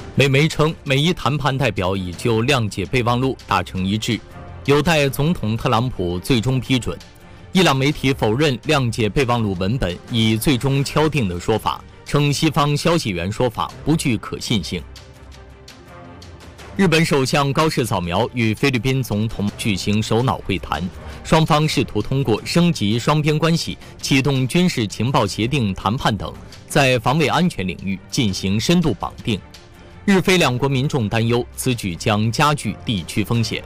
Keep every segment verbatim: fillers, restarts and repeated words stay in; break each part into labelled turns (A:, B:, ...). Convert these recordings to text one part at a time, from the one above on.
A: 美媒称，美伊谈判代表已就谅解备忘录达成一致，有待总统特朗普最终批准。伊朗媒体否认谅解备忘录文本已最终敲定的说法，称西方消息源说法不具可信性。日本首相高市早苗与菲律宾总统举行首脑会谈，双方试图通过升级双边关系、启动军事情报协定谈判等，在防卫安全领域进行深度绑定。日菲两国民众担忧此举将加剧地区风险。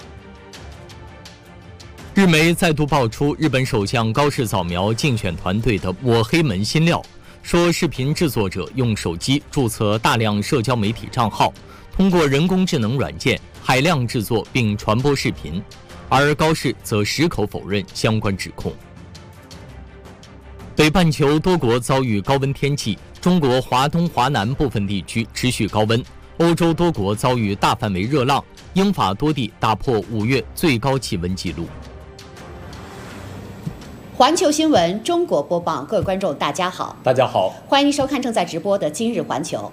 A: 日媒再度爆出日本首相高市早苗竞选团队的抹黑门新料，说视频制作者用手机注册大量社交媒体账号，通过人工智能软件海量制作并传播视频，而高市则矢口否认相关指控。北半球多国遭遇高温天气，中国华东、华南部分地区持续高温，欧洲多国遭遇大范围热浪，英法多地打破五月最高气温纪录。
B: 环球新闻中国播报，各位观众大家好，
A: 大家好，
B: 欢迎收看正在直播的今日环球。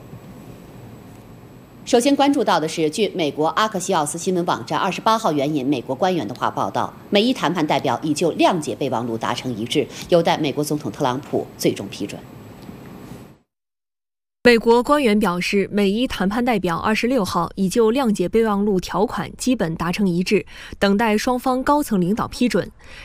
B: 首先关注到的是，据美国阿克西奥斯新闻网站二十八号援引美国官员的话报道，美伊谈判代表已就谅解备忘录达成一致，有待美国总统特朗普最终批准。
C: 美国官员表示，美伊谈判代表二十六号已就谅解备忘录条款基本达成一致，等待双方高层领导批准。